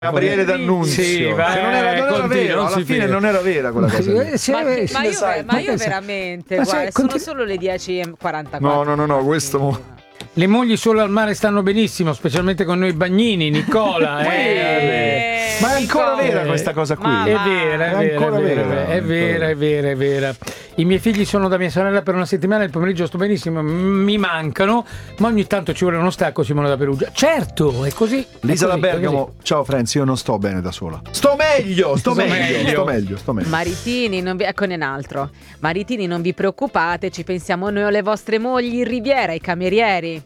Gabriele D'Annunzio. Sì, non era vero, alla fine non era vera quella cosa. Ma io veramente, guarda, sono solo le 10:44. No, questo le mogli solo al mare stanno benissimo, specialmente con noi bagnini, Nicola. Ma è ancora vera questa cosa qui? È vera. I miei figli sono da mia sorella per una settimana, il pomeriggio sto benissimo, mi mancano, ma ogni tanto ci vuole uno stacco, Simone da Perugia. Certo, è così. Lisa da Bergamo, ciao Franz, io non sto bene da sola. Sto meglio. Maritini, eccone un altro. Maritini, non vi preoccupate, ci pensiamo noi alle vostre mogli in Riviera, i camerieri.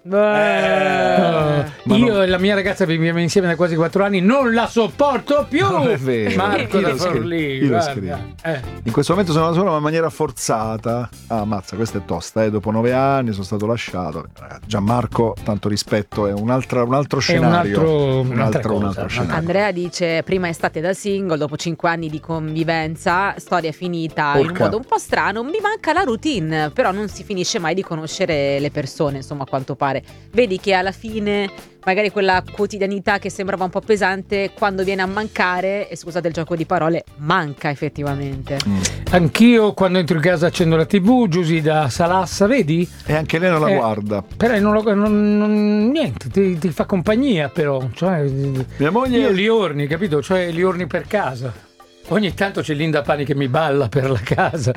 Io e la mia ragazza viviamo insieme da quasi 4 anni, non la sopporto più. Non è vero. Marco da Forlì, in questo momento sono da sola ma in maniera forzata. Ammazza, questa è tosta, dopo 9 anni sono stato lasciato. Gianmarco, tanto rispetto, è un altro scenario. Un altro scenario. Andrea dice: prima estate da single, dopo 5 anni di convivenza, storia finita in un modo un po' strano, mi manca la routine, però non si finisce mai di conoscere le persone, insomma, a quanto pare. Vedi che alla fine magari quella quotidianità che sembrava un po' pesante, quando viene a mancare, e scusate il gioco di parole, manca effettivamente. Anch'io quando entro in casa accendo la TV, Giusy da Salassa, vedi? E anche lei non la guarda. Però niente, ti fa compagnia però. Cioè, mia moglie... Io li orni, capito? Cioè li orni per casa. Ogni tanto c'è Linda Pani che mi balla per la casa.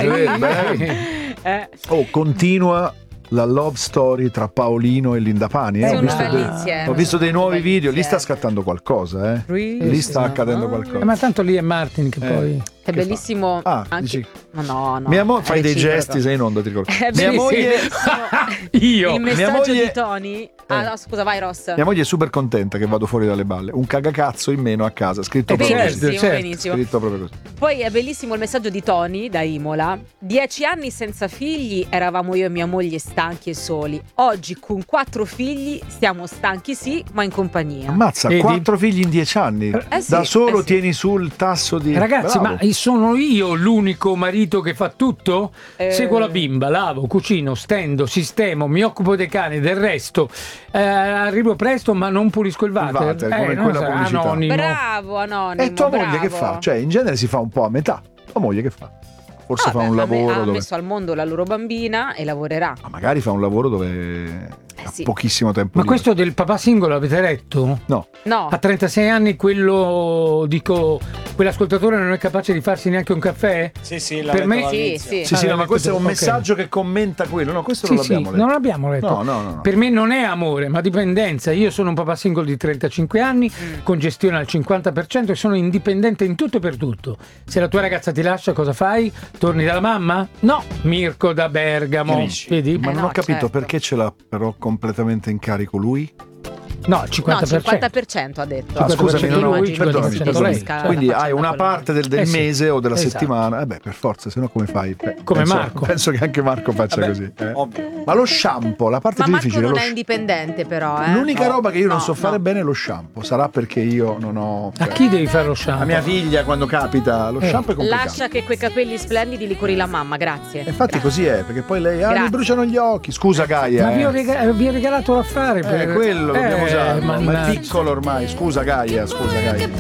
Continua la love story tra Paolino e Linda Pani. Ho visto dei nuovi video, lì sta scattando qualcosa, lì sta accadendo qualcosa. Ma tanto lì è Martin che poi... È bellissimo. Dici... No. Mia moglie fai dei gesti, sei in onda, ti ricordo. Mia moglie io. Il messaggio di Tony. Scusa, vai Ross. Mia moglie è super contenta che vado fuori dalle balle. Un cagacazzo in meno a casa, scritto proprio così. Benissimo. Scritto proprio così. Poi è bellissimo il messaggio di Tony da Imola. 10 anni senza figli, eravamo io e mia moglie stanchi e soli. Oggi con 4 figli stiamo stanchi sì, ma in compagnia. Ammazza, 4 figli in 10 anni. Da solo tieni sul tasso di... Ragazzi, ma sono io l'unico marito che fa tutto? Seguo la bimba, lavo, cucino, stendo, sistemo, mi occupo dei cani, del resto. Arrivo presto ma non pulisco il water. Come in quella pubblicità. Anonimo. Bravo, anonimo. E tua moglie che fa? Cioè, in genere si fa un po' a metà. Tua moglie che fa? Forse fa un lavoro ha messo al mondo la loro bambina e lavorerà. Ma magari fa un lavoro dove ha pochissimo tempo. Ma questo del papà singolo avete letto? No. A 36 anni quell'ascoltatore non è capace di farsi neanche un caffè? Sì, per me sì. Ma questo è un messaggio che commenta quello. No, questo non l'abbiamo letto. Non l'abbiamo letto. No. Per me non è amore, ma dipendenza. Io sono un papà single di 35 anni, con gestione al 50% e sono indipendente in tutto e per tutto. Se la tua ragazza ti lascia, cosa fai? Torni dalla mamma? No, Mirko da Bergamo. Vedi? Ma non ho capito perché ce l'ha però completamente in carico lui? No, il 50% ha detto. Scusami, perdonami. Quindi hai una parte del mese o della settimana. Per forza, se no come fai? Come Marco. Penso che anche Marco faccia così. Ma lo shampoo, la parte più difficile. Ma Marco non è indipendente però. L'unica roba che io non so fare bene è lo shampoo. Sarà perché io non ho... A chi devi fare lo shampoo? A mia figlia quando capita. Lo shampoo è complicato. Lascia che quei capelli splendidi li curi la mamma, grazie. Infatti così è, perché poi lei mi bruciano gli occhi. Scusa Gaia. Ma vi ho regalato l'affare. Quello dobbiamo usare. Ma è piccolo ormai. Scusa Gaia.